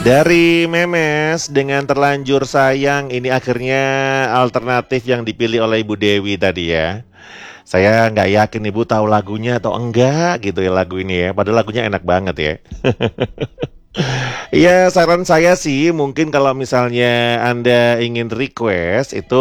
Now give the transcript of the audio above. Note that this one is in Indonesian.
Dari Memes dengan terlanjur sayang, ini akhirnya alternatif yang dipilih oleh Ibu Dewi tadi ya. Saya nggak yakin Ibu tahu lagunya atau enggak gitu ya lagu ini ya. Padahal lagunya enak banget ya. Iya, saran saya sih mungkin kalau misalnya Anda ingin request itu